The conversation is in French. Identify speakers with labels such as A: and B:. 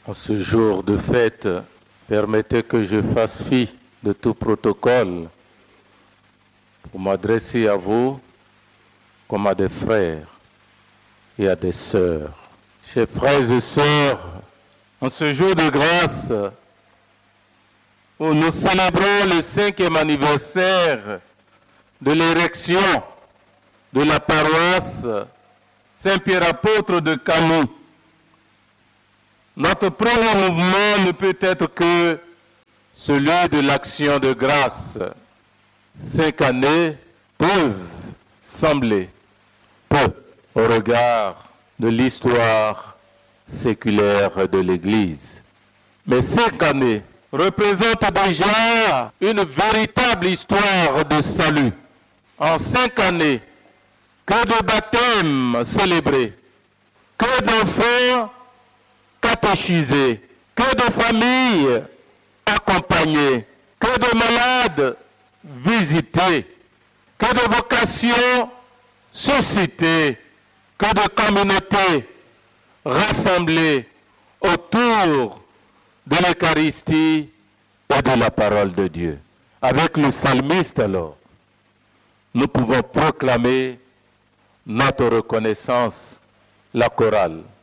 A: En ce jour de fête, permettez que je fasse fi de tout protocole pour m'adresser à vous comme à des frères et à des sœurs. Chers frères et sœurs, en ce jour de grâce où nous célébrons le 5e anniversaire de l'érection de la paroisse Saint-Pierre apôtre de Camus, notre premier mouvement ne peut être que celui de l'action de grâce. 5 années peuvent sembler peu au regard de l'histoire séculaire de l'Église. Mais 5 années représentent déjà une véritable histoire de salut. En 5 années, que de baptêmes célébrés, que d'enfants catéchisés, que de familles accompagnées, que de malades visités, que de vocations suscitées, que de communautés rassemblées autour de l'Eucharistie et de la parole de Dieu. Avec le psalmiste alors, nous pouvons proclamer notre reconnaissance, la chorale.